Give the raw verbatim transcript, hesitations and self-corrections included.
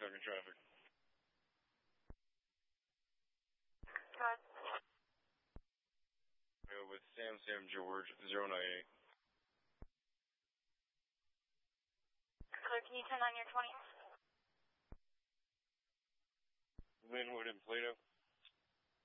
talking traffic. Good. Go with Sam Sam George, zero nine eight. Clear, can you turn on your twentieth? Linwood and Plato.